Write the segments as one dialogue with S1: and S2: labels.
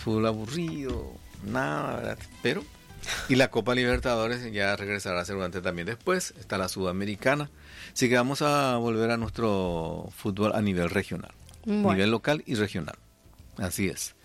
S1: fútbol aburrido, nada, ¿verdad? Pero, y la Copa Libertadores ya regresará seguramente también después, está la Sudamericana, así que vamos a volver a nuestro fútbol a nivel regional, nivel local y regional, así es.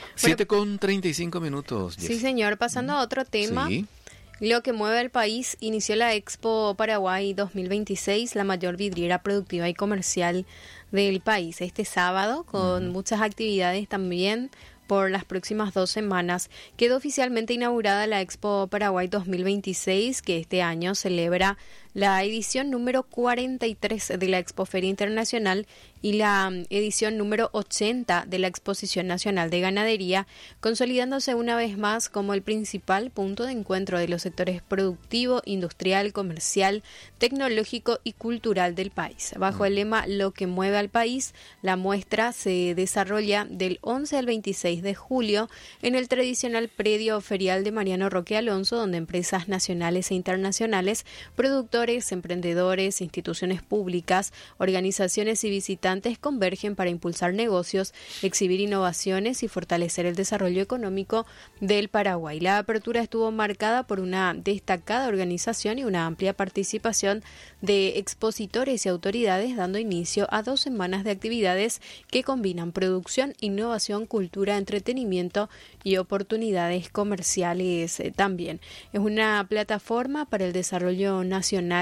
S1: 7:35.
S2: Sí, señor, pasando a otro tema.
S1: Sí.
S2: Lo que mueve al país, inició la Expo Paraguay 2026, la mayor vidriera productiva y comercial del país, este sábado, con muchas actividades también por las próximas 2 semanas. Quedó oficialmente inaugurada la Expo Paraguay 2026, que este año celebra la edición número 43 de la Expoferia Internacional y la edición número 80 de la Exposición Nacional de Ganadería, consolidándose una vez más como el principal punto de encuentro de los sectores productivo, industrial, comercial, tecnológico y cultural del país. Bajo el lema Lo que mueve al país, la muestra se desarrolla del 11 al 26 de julio en el tradicional predio ferial de Mariano Roque Alonso, donde empresas nacionales e internacionales, productores, emprendedores, instituciones públicas, organizaciones y visitantes convergen para impulsar negocios, exhibir innovaciones y fortalecer el desarrollo económico del Paraguay. La apertura estuvo marcada por una destacada organización y una amplia participación de expositores y autoridades, dando inicio a 2 semanas de actividades que combinan producción, innovación, cultura, entretenimiento y oportunidades comerciales también. Es una plataforma para el desarrollo nacional.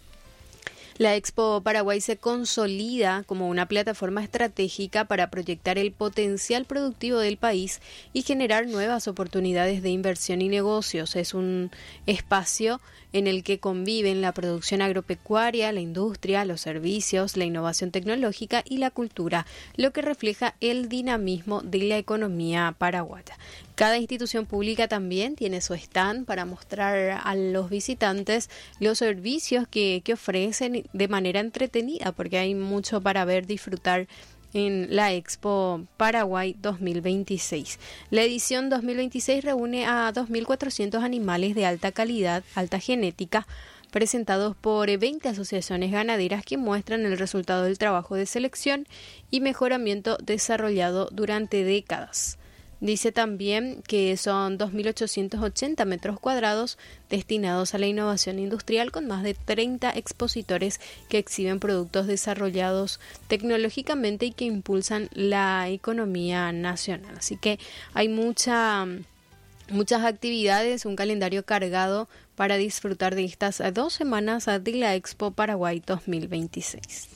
S2: La Expo Paraguay se consolida como una plataforma estratégica para proyectar el potencial productivo del país y generar nuevas oportunidades de inversión y negocios. Es un espacio en el que conviven la producción agropecuaria, la industria, los servicios, la innovación tecnológica y la cultura, lo que refleja el dinamismo de la economía paraguaya. Cada institución pública también tiene su stand para mostrar a los visitantes los servicios que ofrecen de manera entretenida, porque hay mucho para ver, disfrutar en la Expo Paraguay 2026. La edición 2026 reúne a 2.400 animales de alta calidad, alta genética, presentados por 20 asociaciones ganaderas que muestran el resultado del trabajo de selección y mejoramiento desarrollado durante décadas. Dice también que son 2.880 metros cuadrados destinados a la innovación industrial, con más de 30 expositores que exhiben productos desarrollados tecnológicamente y que impulsan la economía nacional. Así que hay muchas actividades, un calendario cargado para disfrutar de estas 2 semanas de la Expo Paraguay 2026.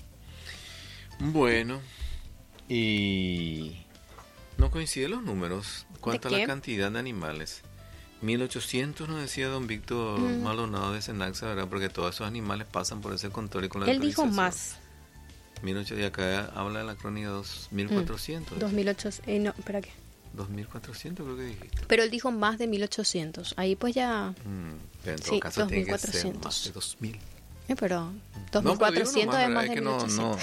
S1: Bueno, y no coinciden los números cuanto a la cantidad de animales. 1800 nos decía don Víctor Maldonado de Senaxa, ¿verdad? Porque todos esos animales pasan por ese control y con la
S2: Él dijo más.
S1: 1800, y acá habla de la crónica 2400.
S2: 2800, no, espera, ¿qué?
S1: 2400 creo que dijiste.
S2: Pero él dijo más de 1800. Ahí pues ya...
S1: pero en todo caso
S2: 2400.
S1: tiene que ser más de 2000.
S2: Pero 2400 es más de 1800.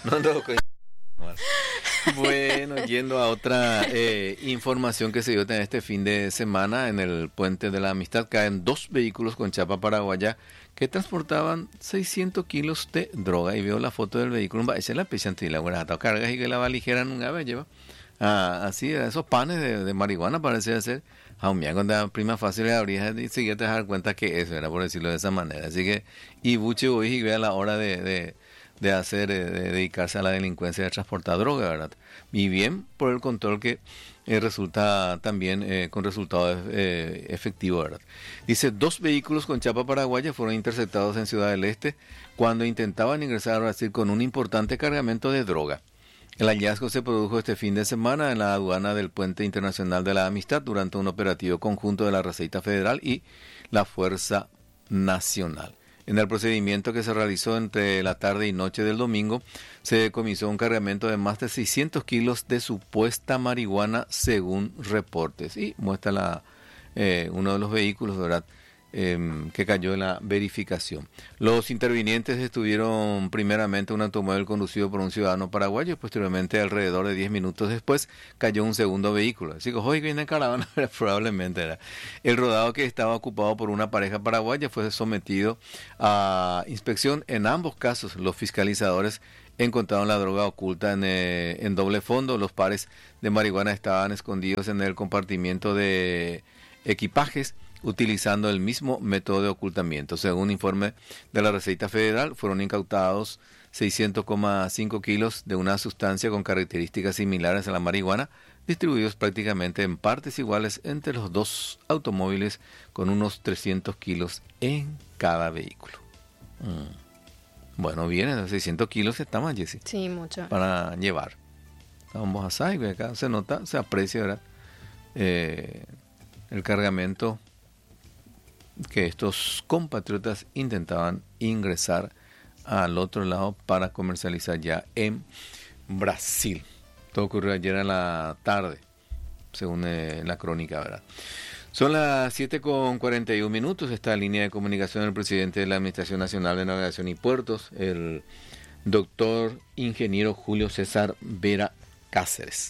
S1: Bueno, yendo a otra información que se dio este fin de semana, en el Puente de la Amistad caen 2 vehículos con chapa paraguaya que transportaban 600 kilos de droga, y veo la foto del vehículo, esa es la pechantila, cargas y que la valijera nunca me lleva. Así, esos panes de marihuana parece ser, cuando la prima fácil habría y sigue te dar cuenta que eso era, por decirlo de esa manera. Así que, y buche hoy y a la hora de dedicarse a la delincuencia de transportar droga, ¿verdad? Y bien por el control que resulta también con resultados efectivos, ¿verdad? Dice, 2 vehículos con chapa paraguaya fueron interceptados en Ciudad del Este cuando intentaban ingresar a Brasil con un importante cargamento de droga. El hallazgo se produjo este fin de semana en la aduana del Puente Internacional de la Amistad durante un operativo conjunto de la Receita Federal y la Fuerza Nacional. En el procedimiento que se realizó entre la tarde y noche del domingo, se decomisó un cargamento de más de 600 kilos de supuesta marihuana, según reportes. Y muestra uno de los vehículos, ¿verdad?, que cayó en la verificación. Los intervinientes estuvieron primeramente un automóvil conducido por un ciudadano paraguayo y posteriormente, alrededor de 10 minutos después, cayó un segundo vehículo. Así que hoy viene caravana, probablemente era. El rodado, que estaba ocupado por una pareja paraguaya, fue sometido a inspección. En ambos casos, los fiscalizadores encontraron la droga oculta en doble fondo. Los pares de marihuana estaban escondidos en el compartimiento de equipajes, utilizando el mismo método de ocultamiento. Según informe de la Receita Federal, fueron incautados 600,5 kilos de una sustancia con características similares a la marihuana, distribuidos prácticamente en partes iguales entre los dos automóviles, con unos 300 kilos en cada vehículo. Bueno, vienen 600 kilos, está más, Jessy.
S2: Sí, mucho.
S1: Para llevar. Vamos a saber, acá se nota, se aprecia, ¿verdad? El cargamento que estos compatriotas intentaban ingresar al otro lado para comercializar ya en Brasil. Todo ocurrió ayer en la tarde, según la crónica, ¿verdad? Son las 7:41. Está en línea de comunicación el presidente de la Administración Nacional de Navegación y Puertos, el doctor ingeniero Julio César Vera Cáceres.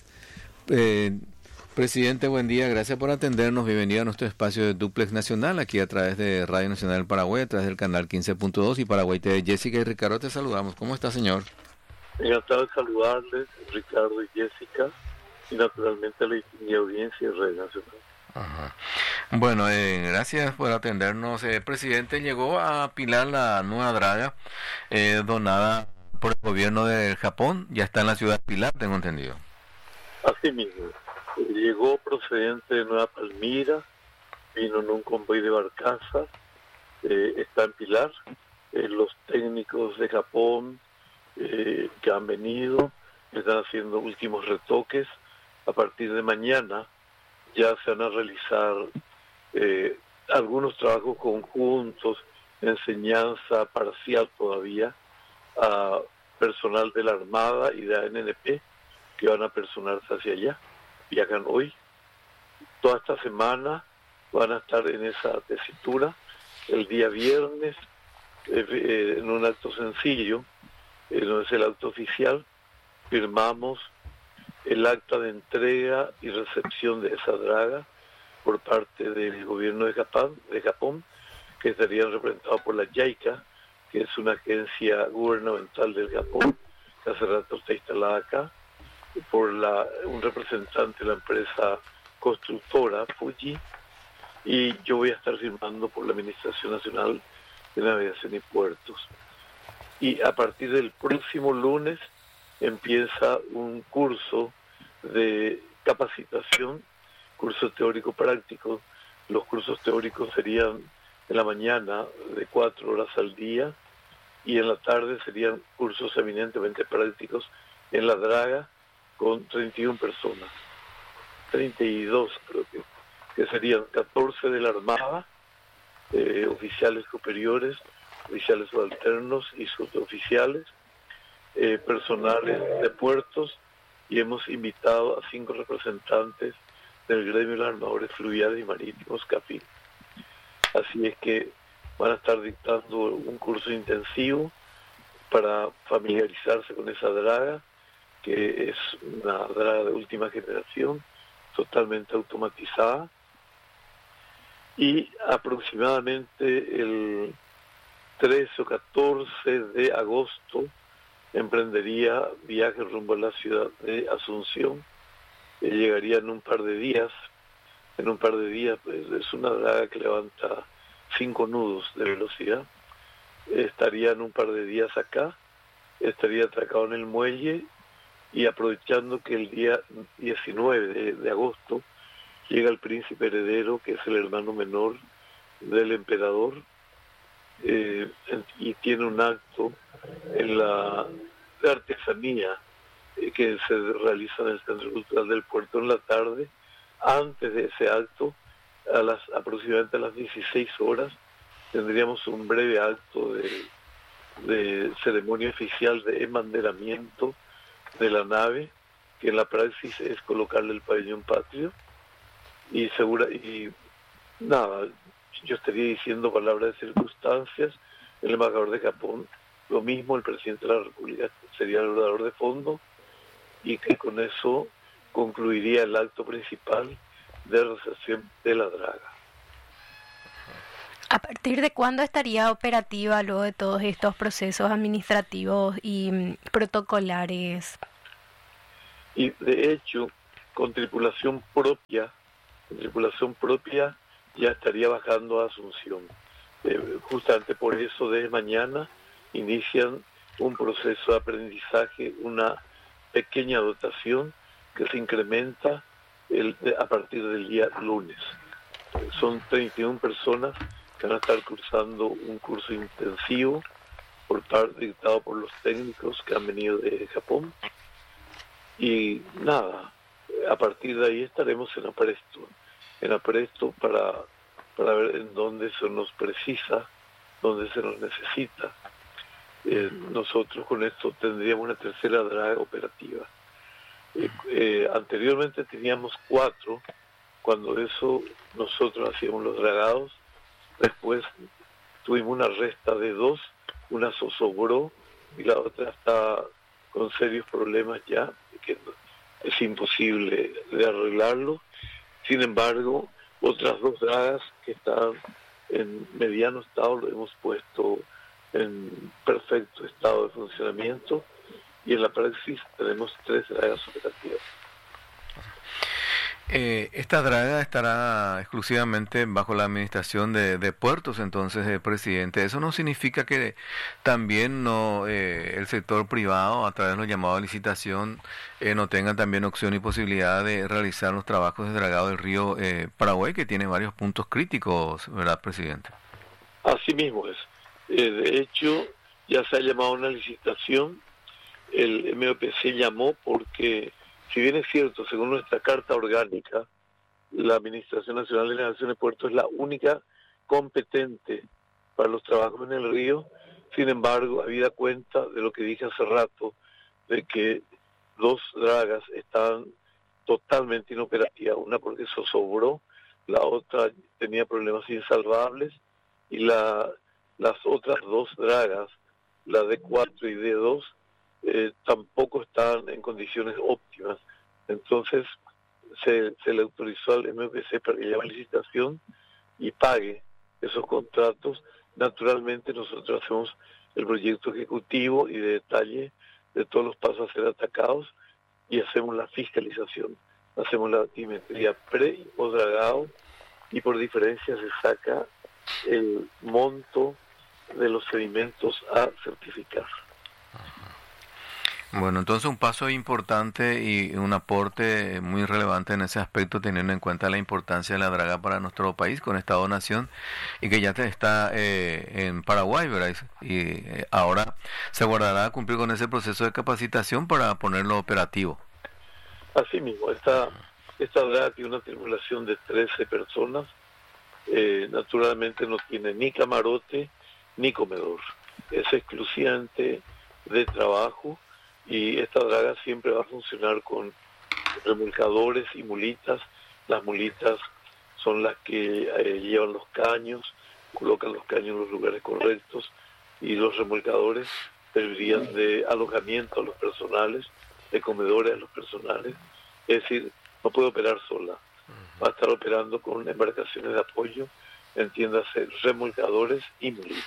S1: Presidente, buen día, gracias por atendernos, bienvenido a nuestro espacio de Duplex Nacional, aquí a través de Radio Nacional del Paraguay, a través del canal 15.2 y Paraguay TV. Jessica y Ricardo, te saludamos. ¿Cómo está, señor?
S3: Encantado de saludarles, Ricardo y Jessica, y naturalmente a la distinguida audiencia de Radio Nacional.
S1: Ajá. Bueno, gracias por atendernos. Presidente, llegó a Pilar la nueva draga donada por el gobierno de Japón, ya está en la ciudad de Pilar, tengo entendido.
S3: Así mismo. Llegó procedente de Nueva Palmira, vino en un convoy de barcazas, está en Pilar. Los técnicos de Japón que han venido están haciendo últimos retoques. A partir de mañana ya se van a realizar algunos trabajos conjuntos, enseñanza parcial todavía a personal de la Armada y de ANNP que van a personarse hacia allá. Viajan hoy, toda esta semana van a estar en esa tesitura. El día viernes, en un acto sencillo, no es el acto oficial, firmamos el acta de entrega y recepción de esa draga por parte del gobierno de Japón, que estarían representados por la JICA, que es una agencia gubernamental del Japón, que hace rato está instalada acá, por un representante de la empresa constructora Fuji, y yo voy a estar firmando por la Administración Nacional de Navegación y Puertos. Y a partir del próximo lunes empieza un curso de capacitación, curso teórico práctico. Los cursos teóricos serían en la mañana de 4 horas al día, y en la tarde serían cursos eminentemente prácticos en la draga, con 31 personas, 32 creo que serían 14 de la Armada, oficiales superiores, oficiales subalternos y suboficiales, personales de puertos, y hemos invitado a 5 representantes del gremio de los armadores fluviales y marítimos, CAFIM. Así es que van a estar dictando un curso intensivo para familiarizarse con esa draga, que es una draga de última generación, totalmente automatizada, y aproximadamente el 13 o 14 de agosto emprendería viaje rumbo a la ciudad de Asunción. Llegaría en un par de días. Pues, es una draga que levanta 5 nudos de velocidad. Estaría en un par de días acá, estaría atracado en el muelle, y aprovechando que el día 19 de agosto llega el príncipe heredero, que es el hermano menor del emperador, y tiene un acto en la de artesanía que se realiza en el Centro Cultural del Puerto en la tarde. Antes de ese acto, aproximadamente a las 16 horas, tendríamos un breve acto de ceremonia oficial de embanderamiento de la nave, que en la praxis es colocarle el pabellón patrio, y nada, yo estaría diciendo palabras de circunstancias. El embajador de Japón, lo mismo, el presidente de la República sería el orador de fondo, y que con eso concluiría el acto principal de recepción de la draga.
S2: ¿A partir de cuándo estaría operativa luego de todos estos procesos administrativos y protocolares?
S3: Y de hecho, con tripulación propia ya estaría bajando a Asunción. Justamente por eso desde mañana inician un proceso de aprendizaje, una pequeña dotación que se incrementa a partir del día lunes. Son 31 personas que van a estar cursando un curso intensivo dictado por los técnicos que han venido de Japón. Y nada, a partir de ahí estaremos en apresto para ver en dónde se nos precisa, dónde se nos necesita. Nosotros con esto tendríamos una tercera draga operativa. Anteriormente teníamos 4, cuando eso nosotros hacíamos los dragados. Después tuvimos una resta de 2, una zozobró y la otra está con serios problemas ya, que es imposible de arreglarlo. Sin embargo, otras 2 dragas que están en mediano estado lo hemos puesto en perfecto estado de funcionamiento, y en la praxis tenemos 3 dragas operativas.
S1: Esta draga estará exclusivamente bajo la administración de puertos, entonces, presidente. Eso no significa que también el sector privado, a través de los llamados a licitación, no tenga también opción y posibilidad de realizar los trabajos de dragado del río Paraguay, que tiene varios puntos críticos, ¿verdad, presidente?
S3: Así mismo es. De hecho, ya se ha llamado a una licitación. El MOPC llamó porque, si bien es cierto, según nuestra carta orgánica, la Administración Nacional de Navegación de Puertos es la única competente para los trabajos en el río. Sin embargo, habida cuenta de lo que dije hace rato, de que 2 dragas estaban totalmente inoperativas, una porque zozobró, la otra tenía problemas insalvables, y las otras 2 dragas, la D4 y D2, tampoco están en condiciones óptimas. Entonces se le autorizó al MPC para que lleve licitación y pague esos contratos. Naturalmente nosotros hacemos el proyecto ejecutivo y de detalle de todos los pasos a ser atacados, y hacemos la fiscalización, hacemos la altimetría pre y postdragado, y por diferencia se saca el monto de los sedimentos a certificar.
S1: Bueno, entonces un paso importante y un aporte muy relevante en ese aspecto, teniendo en cuenta la importancia de la draga para nuestro país con esta donación, y que ya está en Paraguay, ¿verdad? Y ahora se guardará a cumplir con ese proceso de capacitación para ponerlo operativo.
S3: Así mismo, esta draga tiene una tripulación de 13 personas. Naturalmente no tiene ni camarote ni comedor, es exclusivamente de trabajo. Y esta draga siempre va a funcionar con remolcadores y mulitas. Las mulitas son las que llevan los caños, colocan los caños en los lugares correctos, y los remolcadores servirían de alojamiento a los personales, de comedores a los personales. Es decir, no puede operar sola, va a estar operando con embarcaciones de apoyo, entiéndase, remolcadores y mulitas.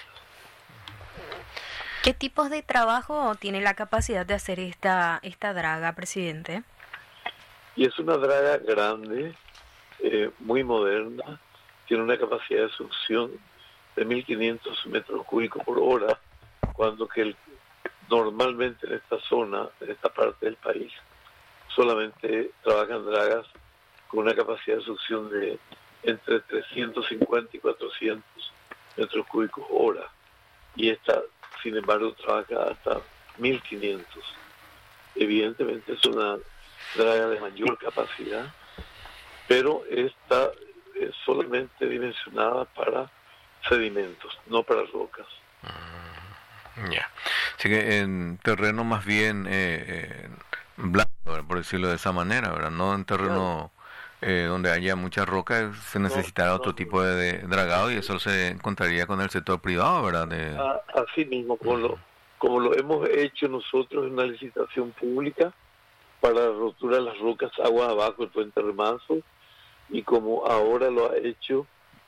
S2: ¿Qué tipos de trabajo tiene la capacidad de hacer esta draga, presidente?
S3: Y es una draga grande, muy moderna, tiene una capacidad de succión de 1.500 metros cúbicos por hora, cuando que normalmente en esta zona, en esta parte del país, solamente trabajan dragas con una capacidad de succión de entre 350 y 400 metros cúbicos hora. Y esta, sin embargo, trabaja hasta 1.500. Evidentemente es una draga de mayor capacidad, pero esta es solamente dimensionada para sedimentos, no para rocas.
S1: Ya. Así que en terreno más bien blanco, por decirlo de esa manera, ¿verdad? No en terreno donde haya mucha roca, se necesitará otro tipo de dragado, y eso se encontraría con el sector privado, ¿verdad?
S3: Así mismo, como lo hemos hecho nosotros en una licitación pública para la rotura de las rocas agua abajo del puente Remanso, y como ahora lo ha hecho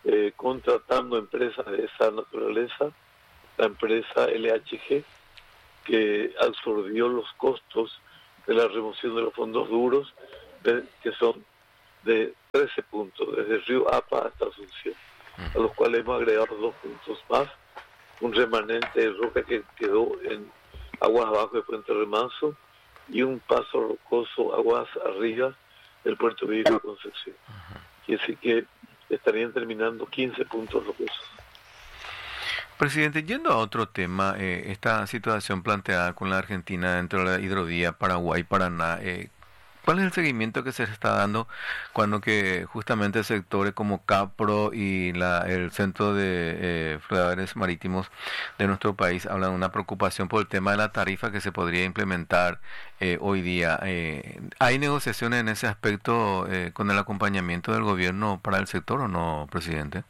S3: contratando empresas de esa naturaleza, la empresa LHG, que absorbió los costos de la remoción de los fondos duros, que son de 13 puntos, desde Río Apa hasta Asunción, a los cuales hemos agregado 2 puntos más, un remanente de roca que quedó en aguas abajo de Puente Remanso y un paso rocoso aguas arriba del puerto de Villa Concepción. Y así que estarían terminando 15 puntos rocosos.
S1: Presidente, yendo a otro tema, esta situación planteada con la Argentina dentro de la hidrovía Paraguay-Paraná, ¿cuál es el seguimiento que se está dando cuando que justamente sectores como Capro y el Centro de Flotadores Marítimos de nuestro país hablan de una preocupación por el tema de la tarifa que se podría implementar hoy día? ¿Hay negociaciones en ese aspecto con el acompañamiento del gobierno para el sector o no, presidente?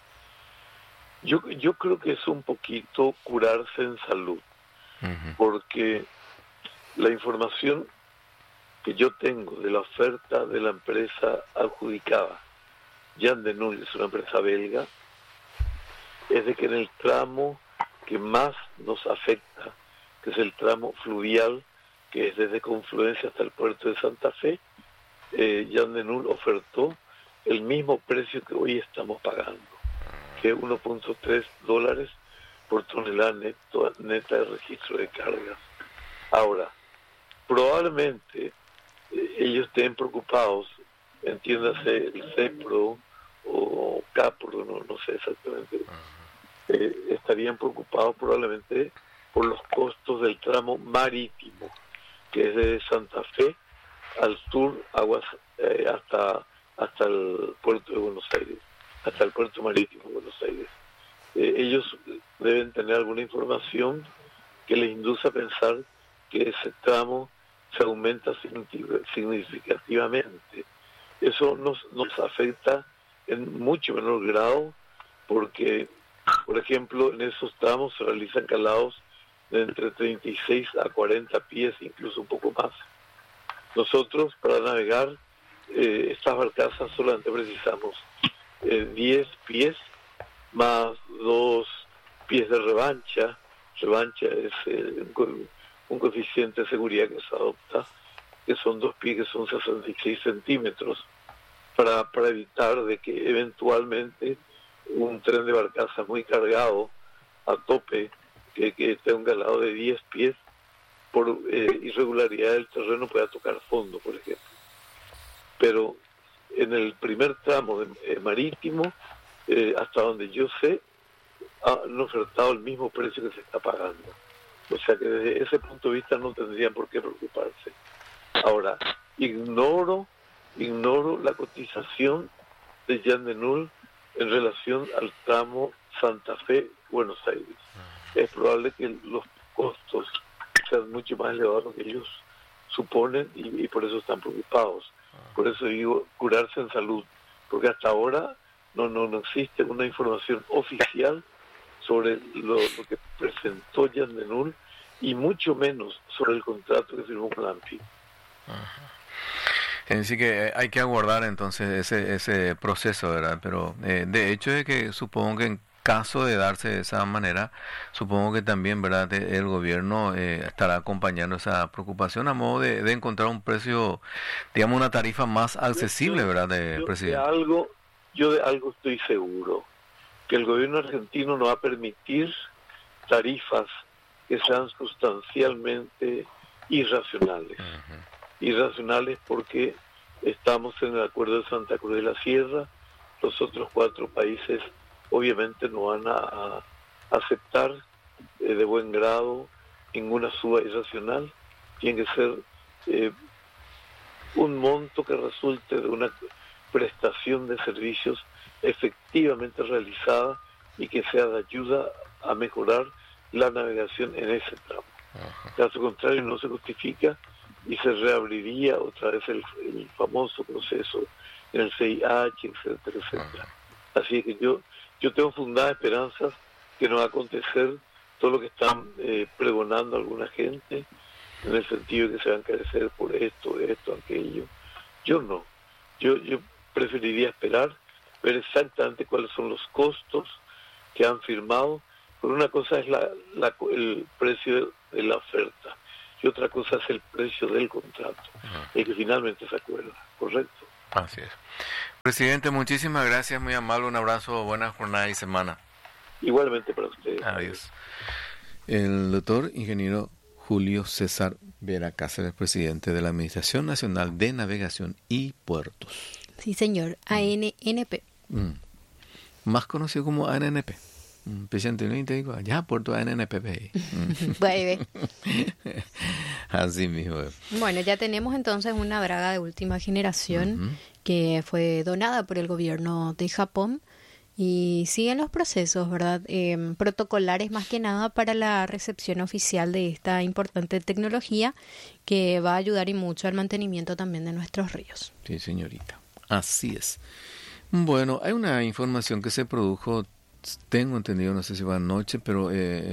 S3: Yo creo que es un poquito curarse en salud, porque la información que yo tengo de la oferta de la empresa adjudicada, Jan de Null, es una empresa belga, es de que en el tramo que más nos afecta, que es el tramo fluvial, que es desde Confluencia hasta el puerto de Santa Fe, Jan de Null ofertó el mismo precio que hoy estamos pagando, que es $1.3 por tonelada neta de registro de cargas. Ahora, probablemente ellos estén preocupados, entiéndase el CEPRO o CAPRO, no sé exactamente, estarían preocupados probablemente por los costos del tramo marítimo, que es de Santa Fe al sur, aguas hasta el puerto de Buenos Aires, hasta el puerto marítimo de Buenos Aires. Ellos deben tener alguna información que les induce a pensar que ese tramo se aumenta significativamente. Eso nos afecta en mucho menor grado porque, por ejemplo, en esos tramos se realizan calados de entre 36 a 40 pies, incluso un poco más. Nosotros, para navegar estas barcazas, solamente precisamos 10 pies más 2 pies de revancha. Revancha es un coeficiente de seguridad que se adopta, que son 2 pies, que son 66 centímetros, para evitar de que eventualmente un tren de barcaza muy cargado a tope, que tenga un calado de 10 pies, por irregularidad del terreno pueda tocar fondo, por ejemplo. Pero en el primer tramo marítimo, hasta donde yo sé, han ofertado el mismo precio que se está pagando. O sea que desde ese punto de vista no tendrían por qué preocuparse. Ahora, ignoro la cotización de Jan de Null en relación al tramo Santa Fe-Buenos Aires. Es probable que los costos sean mucho más elevados que ellos suponen y por eso están preocupados. Por eso digo, curarse en salud, porque hasta ahora no existe una información oficial sobre lo que presentó Jan de Null y mucho menos sobre el contrato que firmó con la ANFI.
S1: Así que hay que aguardar entonces ese proceso, ¿verdad? Pero de hecho es que supongo que en caso de darse de esa manera, supongo que también, ¿verdad?, el gobierno estará acompañando esa preocupación a modo de encontrar un precio, digamos, una tarifa más accesible, ¿verdad?, presidente.
S3: Yo de algo estoy seguro, que el gobierno argentino no va a permitir tarifas que sean sustancialmente irracionales. Irracionales porque estamos en el acuerdo de Santa Cruz de la Sierra, los otros 4 países obviamente no van a aceptar de buen grado ninguna suba irracional. Tiene que ser un monto que resulte de una prestación de servicios efectivamente realizada y que sea de ayuda a mejorar la navegación en ese tramo. Caso contrario no se justifica y se reabriría otra vez el famoso proceso en el CIH, etcétera, etcétera. Así que yo tengo fundadas esperanzas que no va a acontecer todo lo que están pregonando alguna gente, en el sentido de que se van a encarecer por esto, aquello. Yo no. Yo preferiría esperar ver exactamente cuáles son los costos que han firmado. Pero una cosa es el precio de la oferta y otra cosa es el precio del contrato, el que finalmente se acuerda, ¿correcto?
S1: Así es. Presidente, muchísimas gracias, muy amable, un abrazo, buena jornada y semana.
S3: Igualmente para ustedes.
S1: Adiós. El doctor ingeniero Julio César Vera Cáceres, presidente de la Administración Nacional de Navegación y Puertos.
S2: Sí, señor, ANNP.
S1: Más conocido como ANNP. Presidente, no te digo, ya Puerto ANNP.
S2: Vuelve.
S1: Así mismo.
S2: Bueno, ya tenemos entonces una draga de última generación que fue donada por el gobierno de Japón y siguen los procesos, ¿verdad? Protocolares más que nada para la recepción oficial de esta importante tecnología que va a ayudar y mucho al mantenimiento también de nuestros ríos.
S1: Sí, señorita. Así es. Bueno, hay una información que se produjo, tengo entendido, no sé si fue anoche, pero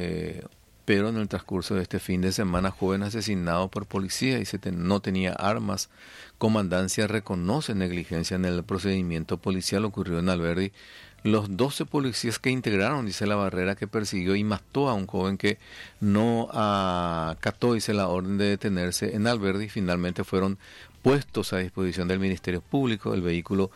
S1: en el transcurso de este fin de semana, joven asesinado por policía y no tenía armas. Comandancia reconoce negligencia en el procedimiento policial, ocurrió en Alberdi. Los 12 policías que integraron, dice la barrera, que persiguió y mató a un joven que no acató, dice la orden de detenerse en Alberdi, finalmente fueron puestos a disposición del Ministerio Público. El vehículo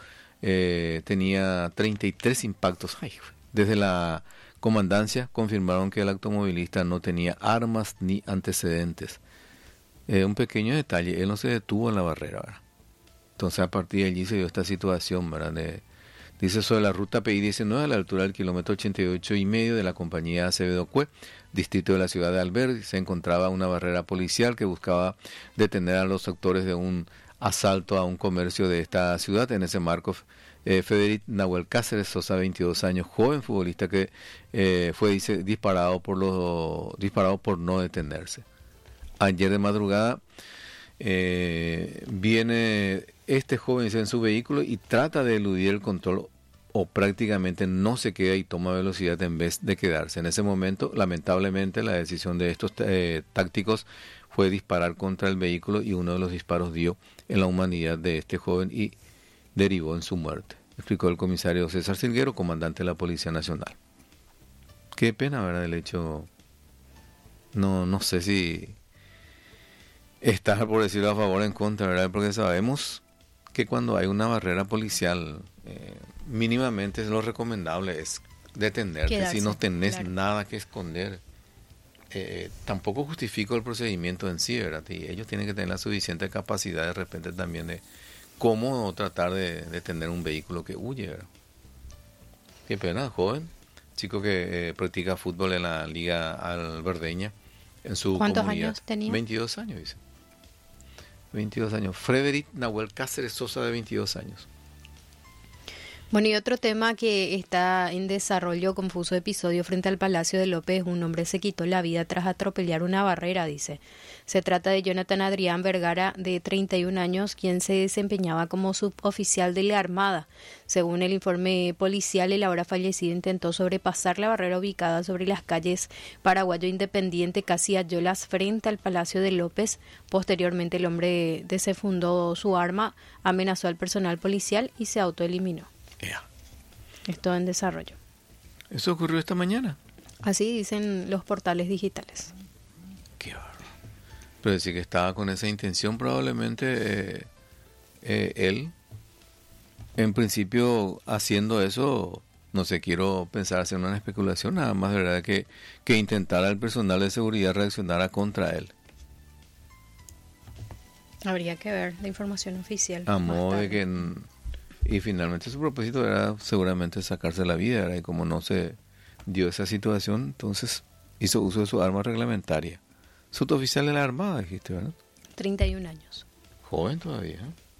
S1: tenía 33 impactos. Desde la comandancia confirmaron que el automovilista no tenía armas ni antecedentes. Un pequeño detalle, él no se detuvo en la barrera, ¿verdad? Entonces a partir de allí se dio esta situación, ¿verdad? Dice sobre la ruta PI 19 a la altura del kilómetro 88,5 de la compañía Acevedo Cue, distrito de la ciudad de Alberdi, se encontraba una barrera policial que buscaba detener a los actores de un asalto a un comercio de esta ciudad. En ese marco, Federic Nahuel Cáceres Sosa, 22 años, joven futbolista que fue disparado por no detenerse. Ayer de madrugada viene este joven en su vehículo y trata de eludir el control o prácticamente no se queda y toma velocidad en vez de quedarse. En ese momento, lamentablemente, la decisión de estos tácticos fue disparar contra el vehículo y uno de los disparos dio en la humanidad de este joven y derivó en su muerte, explicó el comisario César Silguero, comandante de la Policía Nacional. Qué pena, ¿verdad? El hecho, no sé si estar, por decirlo, a favor o en contra, ¿verdad? Porque sabemos que cuando hay una barrera policial, mínimamente lo recomendable es detenerte.
S2: Quedarse,
S1: si no tenés
S2: claro,
S1: nada que esconder. Tampoco justifico el procedimiento en sí, ¿verdad? Y ellos tienen que tener la suficiente capacidad de repente también de cómo tratar de detener un vehículo que huye, ¿verdad? Qué pena, joven, chico que practica fútbol en la Liga Alberdeña, en su
S2: ¿Cuántos
S1: comunidad.
S2: años tenía?
S1: 22 años, dice. 22 años. Frederic Nahuel Cáceres Sosa, de 22 años.
S2: Bueno, y otro tema que está en desarrollo, confuso episodio frente al Palacio de López. Un hombre se quitó la vida tras atropellar una barrera, dice. Se trata de Jonathan Adrián Vergara, de 31 años, quien se desempeñaba como suboficial de la Armada. Según el informe policial, el ahora fallecido intentó sobrepasar la barrera ubicada sobre las calles Paraguayo Independiente, casi Ayolas, frente al Palacio de López. Posteriormente, el hombre desenfundó su arma, amenazó al personal policial y se autoeliminó. Esto en desarrollo.
S1: ¿Eso ocurrió esta mañana?
S2: Así dicen los portales digitales.
S1: Qué bárbaro. Pero decir que estaba con esa intención, probablemente él, en principio, haciendo eso, no sé, quiero pensar hacer una especulación, nada más, ¿verdad? Que intentara el personal de seguridad reaccionara contra él.
S2: Habría que ver la información oficial.
S1: A modo de que... Y finalmente su propósito era seguramente sacarse la vida, ¿verdad? Y como no se dio esa situación, entonces hizo uso de su arma reglamentaria. Suboficial de la Armada, dijiste, ¿verdad?
S2: 31 años.
S1: Joven todavía.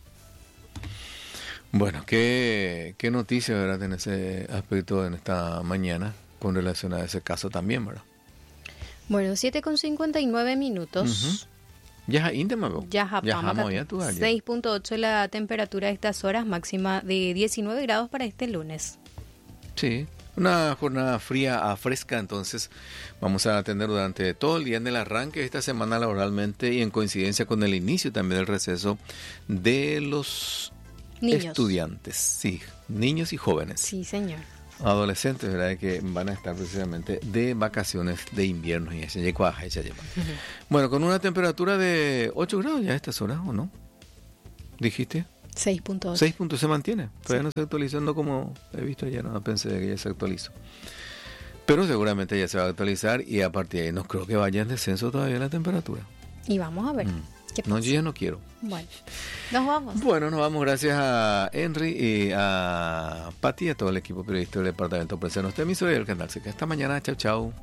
S1: Bueno, ¿qué noticia, verdad, en ese aspecto en esta mañana con relación a ese caso también, verdad?
S2: Bueno, 7:59.
S1: Ya íntimo.
S2: Ya 6.8 la temperatura de estas horas, máxima de 19 grados para este lunes.
S1: Sí, una jornada fría a fresca, entonces vamos a tener durante todo el día en el arranque de esta semana laboralmente y en coincidencia con el inicio también del receso de los
S2: Niños.
S1: estudiantes, sí, niños y jóvenes.
S2: Sí, señor.
S1: Adolescentes, ¿verdad? Que van a estar precisamente de vacaciones de invierno y ese yecuaja, ese lleva. Bueno, con una temperatura de 8 grados ya a estas horas, ¿o no? ¿Dijiste?
S2: 6.2.
S1: 6 puntos se mantiene. Todavía
S2: Sí.
S1: no se actualizando como he visto ayer, no pensé que ya se actualizó. Pero seguramente ya se va a actualizar y a partir de ahí no creo que vaya en descenso todavía la temperatura.
S2: Y vamos a ver qué
S1: No,
S2: pasa.
S1: yo ya no quiero.
S2: Bueno, nos vamos.
S1: Bueno, nos vamos gracias a Henry y a Pati y a todo el equipo periodístico del departamento por ser nuestra emisora y el canal. Así que hasta mañana, chao, chao.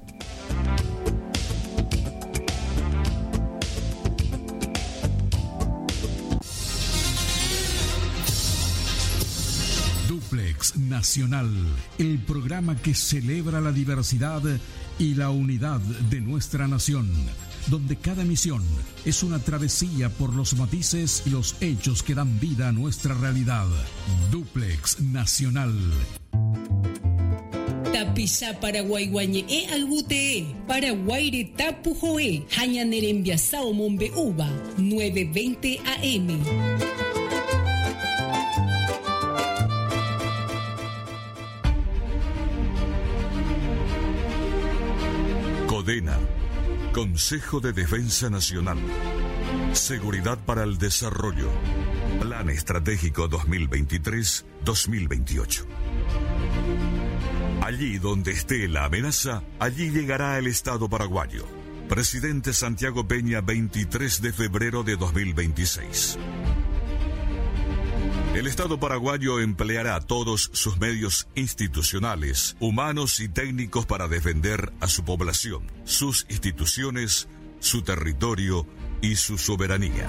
S4: Duplex Nacional, el programa que celebra la diversidad y la unidad de nuestra nación, donde cada emisión es una travesía por los matices y los hechos que dan vida a nuestra realidad. Duplex Nacional.
S5: Tapisa Paraguay guañe albute Paraguay tapu joe Hañanerembia sao mombe uva 9:20 AM.
S6: CODENA, Consejo de Defensa Nacional. Seguridad para el Desarrollo. Plan Estratégico 2023-2028. Allí donde esté la amenaza, allí llegará el Estado paraguayo. Presidente Santiago Peña, 23 de febrero de 2026. El Estado paraguayo empleará todos sus medios institucionales, humanos y técnicos para defender a su población, sus instituciones, su territorio y su soberanía.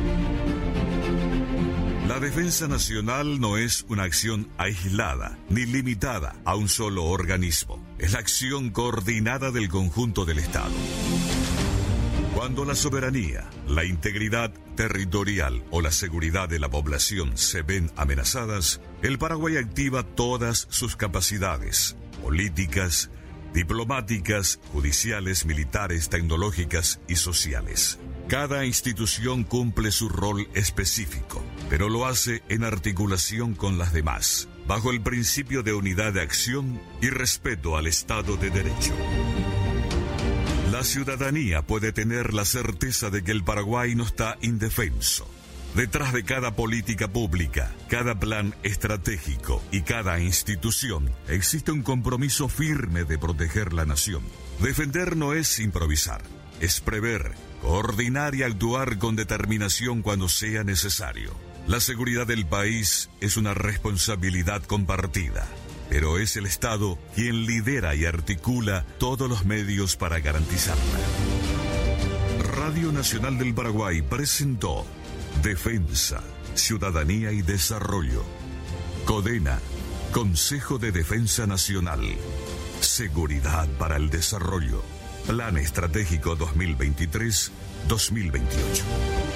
S6: La defensa nacional no es una acción aislada ni limitada a un solo organismo. Es la acción coordinada del conjunto del Estado. Cuando la soberanía, la integridad territorial o la seguridad de la población se ven amenazadas, el Paraguay activa todas sus capacidades políticas, diplomáticas, judiciales, militares, tecnológicas y sociales. Cada institución cumple su rol específico, pero lo hace en articulación con las demás, bajo el principio de unidad de acción y respeto al Estado de Derecho. La ciudadanía puede tener la certeza de que el Paraguay no está indefenso. Detrás de cada política pública, cada plan estratégico y cada institución existe un compromiso firme de proteger la nación. Defender no es improvisar, es prever, coordinar y actuar con determinación cuando sea necesario. La seguridad del país es una responsabilidad compartida, pero es el Estado quien lidera y articula todos los medios para garantizarla. Radio Nacional del Paraguay presentó Defensa, Ciudadanía y Desarrollo. CODENA, Consejo de Defensa Nacional. Seguridad para el Desarrollo. Plan Estratégico 2023-2028.